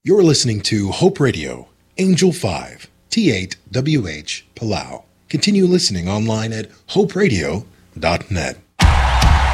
You're listening to Hope Radio, Angel 5, T8WH, Palau. Continue listening online at hoperadio.net.